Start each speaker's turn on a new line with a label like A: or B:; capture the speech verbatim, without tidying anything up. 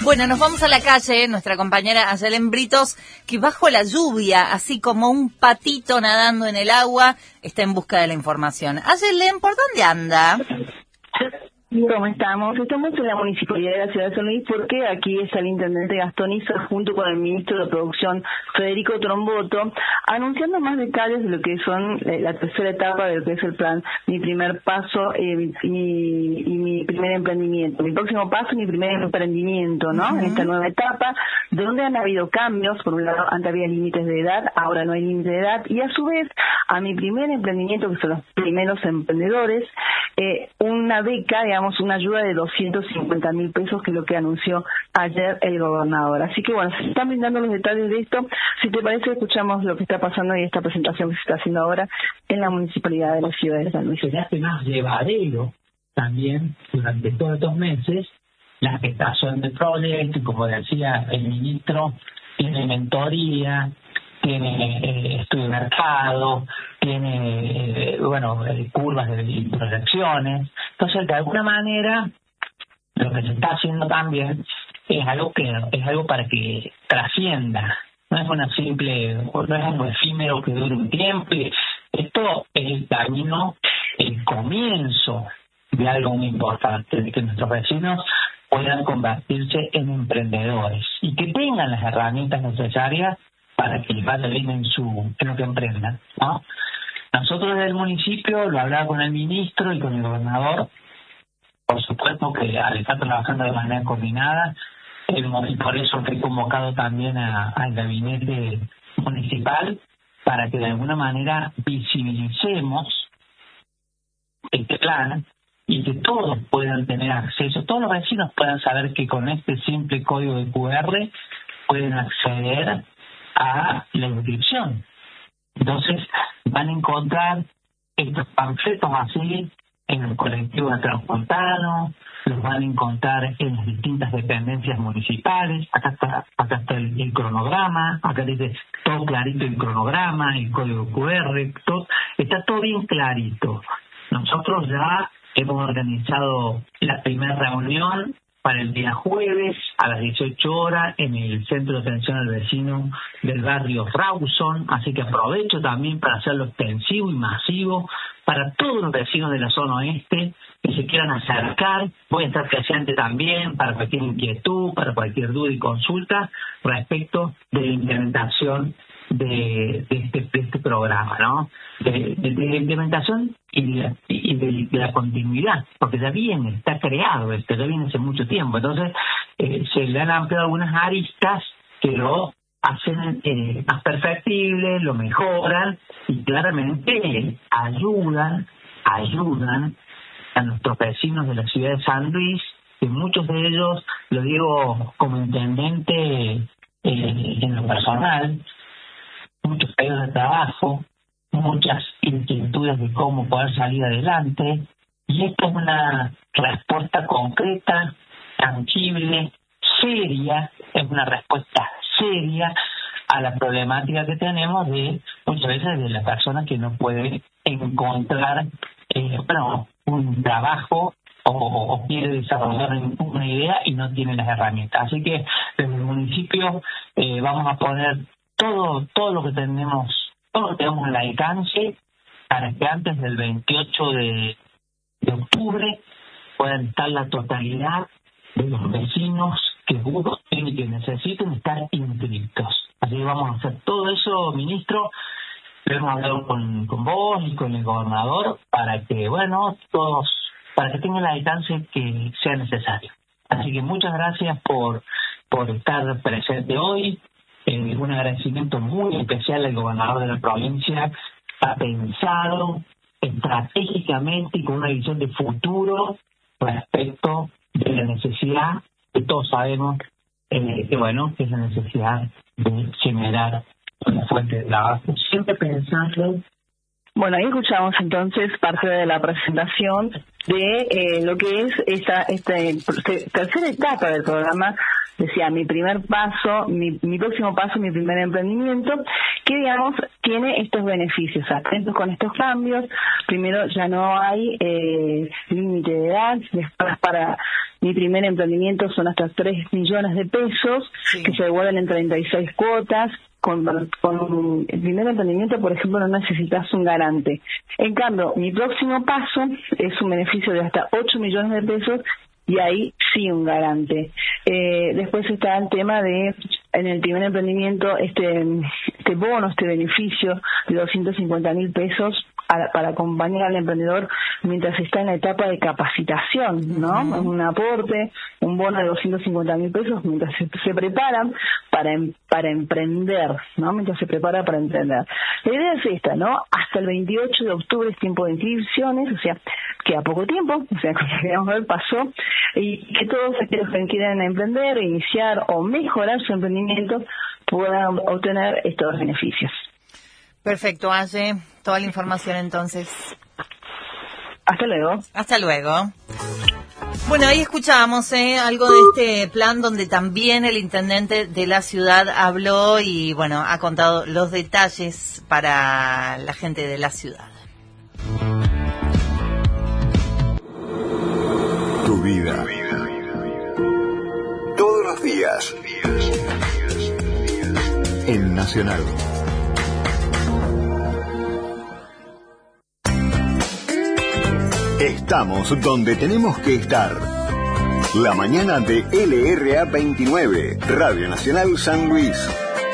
A: Bueno, nos vamos a la calle, nuestra compañera Ayelen Britos, que bajo la lluvia, así como un patito nadando en el agua, está en busca de la información. Ayelen, ¿por dónde anda?
B: ¿Cómo estamos? Estamos en la Municipalidad de la Ciudad de San Luis porque aquí está el Intendente Gastón Isa junto con el Ministro de Producción Federico Tromboto anunciando más detalles de lo que son eh, la tercera etapa de lo que es el plan Mi Primer Paso eh, y, mi, y mi primer emprendimiento. Mi próximo paso y mi primer emprendimiento, ¿no? Uh-huh. En esta nueva etapa donde han habido cambios. Por un lado, antes había límites de edad, ahora no hay límite de edad y a su vez a mi primer emprendimiento, que son los primeros emprendedores, eh, una beca, digamos, una ayuda de doscientos cincuenta mil pesos, que es lo que anunció ayer el gobernador. Así que bueno, se están brindando los detalles de esto. Si te parece, escuchamos lo que está pasando y esta presentación que se está haciendo ahora en la Municipalidad de la Ciudad de San Luis.
C: Se hace más llevadero también durante todos estos meses la gestación del proyecto, y como decía el ministro, tiene mentoría, tiene eh, estudio de mercado, tiene, eh, bueno, eh, curvas de proyecciones. Entonces, de alguna manera, lo que se está haciendo también es algo que es algo para que trascienda. No es una simple, no es algo efímero que dure un tiempo. Esto es el camino, el comienzo de algo muy importante, de que nuestros vecinos puedan convertirse en emprendedores y que tengan las herramientas necesarias para que les vaya bien en su en lo que emprendan, ¿no? Nosotros desde el municipio, lo hablaba con el ministro y con el gobernador, por supuesto que al estar trabajando de manera coordinada, el, y por eso fui convocado también a, al gabinete municipal para que de alguna manera visibilicemos este plan y que todos puedan tener acceso, todos los vecinos puedan saber que con este simple código de cu erre pueden acceder a la inscripción. Entonces van a encontrar estos panfletos así en el colectivo de Transmontano, los van a encontrar en las distintas dependencias municipales. Acá está, acá está el, el cronograma, acá dice todo clarito el cronograma, el código cu erre, todo, está todo bien clarito. Nosotros ya hemos organizado la primera reunión para el día jueves a las dieciocho horas en el Centro de Atención al Vecino del barrio Rawson, así que aprovecho también para hacerlo extensivo y masivo para todos los vecinos de la zona oeste que se quieran acercar. Voy a estar presente también para cualquier inquietud, para cualquier duda y consulta respecto de la implementación de, de, este, de este programa, ¿no? De, de, de la implementación y, de la, y de, de la continuidad, porque ya viene, está creado esto, ya viene hace mucho tiempo. Entonces, eh, se le han ampliado algunas aristas que lo hacen eh, más perfectible, lo mejoran y claramente ayudan, ayudan a nuestros vecinos de la ciudad de San Luis, que muchos de ellos, lo digo como intendente eh, en lo personal, muchos pedidos de trabajo, muchas inquietudes de cómo poder salir adelante, y esto es una respuesta concreta, tangible, seria, es una respuesta seria a la problemática que tenemos de muchas veces de la persona que no puede encontrar eh, bueno, un trabajo o, o quiere desarrollar una idea y no tiene las herramientas. Así que desde el municipio eh, vamos a poner todo todo lo que tenemos, todo lo que tenemos al alcance para que antes del veintiocho de, de octubre puedan estar la totalidad de los vecinos que busquen y que necesiten estar inscritos. Así que vamos a hacer todo eso, ministro. Lo hemos hablado con, con vos y con el gobernador para que, bueno, todos, para que tengan el alcance que sea necesario. Así que muchas gracias por, por estar presente hoy. Eh, un agradecimiento muy especial al gobernador de la provincia. Ha pensado estratégicamente y con una visión de futuro respecto de la necesidad que todos sabemos eh, que bueno que es la necesidad de generar una fuente de trabajo, siempre pensando.
B: Bueno, ahí escuchamos entonces parte de la presentación de eh, lo que es esta, esta tercera etapa del programa. Decía, mi primer paso, mi, mi próximo paso, mi primer emprendimiento, que digamos tiene estos beneficios. Atentos con estos cambios. Primero, ya no hay eh, límite de edad, después para Mi primer emprendimiento son hasta tres millones de pesos, sí, que se devuelven en treinta y seis cuotas. Con, con el primer emprendimiento, por ejemplo, no necesitas un garante. En cambio, mi próximo paso es un beneficio de hasta ocho millones de pesos y ahí sí un garante. Eh, después está el tema de, en el primer emprendimiento, este, este bono, este beneficio de doscientos cincuenta mil pesos para, para acompañar al emprendedor mientras está en la etapa de capacitación, ¿no? Uh-huh. Un aporte, un bono de doscientos cincuenta mil pesos mientras se, se preparan para, para emprender, ¿no? Mientras se prepara para emprender. La idea es esta, ¿no? Hasta el veintiocho de octubre es tiempo de inscripciones, o sea, queda poco tiempo, o sea, como queríamos ver, pasó, y que todos aquellos que quieran emprender, iniciar o mejorar su emprendimiento puedan obtener estos beneficios.
A: Perfecto, Aye. Toda la información entonces.
B: Hasta luego.
A: Hasta luego. Bueno, ahí escuchábamos ¿eh? algo de este plan donde también el intendente de la ciudad habló y, bueno, ha contado los detalles para la gente de la ciudad.
D: Tu vida. Todos los días. En Nacional. Estamos donde tenemos que estar. La mañana de L R A veintinueve, Radio Nacional San Luis.